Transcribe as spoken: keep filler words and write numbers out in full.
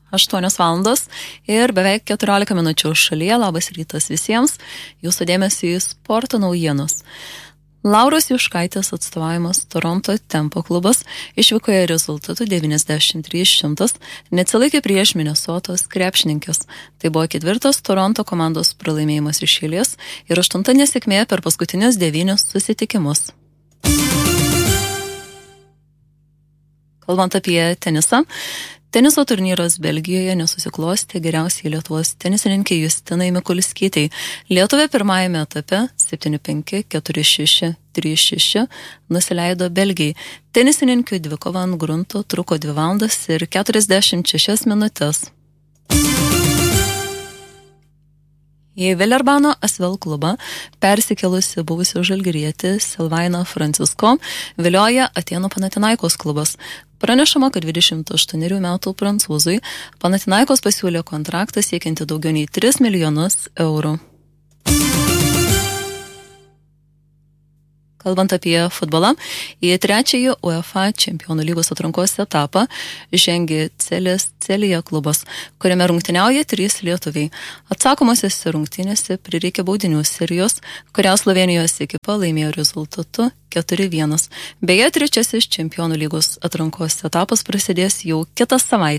aštuonios valandos ir beveik keturiolika minučių šalyje. Labas rytas visiems. Jūsų dėmesį į sporto naujienos. Lauros Juškaitės atstovavimas Toronto Tempo klubas išvykoje rezultatu devyniasdešimt trys šimtas neatsilaikė prieš Minesotos krepšininkės. Tai buvo ketvirtas Toronto komandos pralaimėjimas iš eilės ir aštunta nesėkmė per paskutinius devynius susitikimus. Kalbant apie tenisą, teniso turnyras Belgijoje nesusiklostė geriausiai Lietuvos tenisininkai Justinai Mikulskytei. Lietuvė pirmajame etape septyni penki, keturi šeši, trys šeši nusileido Belgijai. Tenisininkių dvikova ant grunto truko dvi valandas ir keturiasdešimt šešias minutės. Į Vilerbano Asvel klubą persikėlusi buvusi žalgirietė Silvaina Francisko vilioja Atėnų Panathinaikos klubas. Pranešama, kad dvidešimt aštuonerių metų prancūzui Panathinaikos pasiūlė kontraktą siekiantį daugiau nei tris milijonus eurų. Kalbant apie futbolą, į trečiąjį UEFA Čempionų lygos atrankos etapą žengė Celės Celija klubas, kuriame rungtyniauja trys lietuviai. Atsakomosiose rungtynėse prireikė baudinių serijos, kurią Slovėnijos ekipa laimėjo rezultatu keturi vienas. Beje, trečiasis Čempionų lygos atrankos etapas prasidės jau kitą savaitę.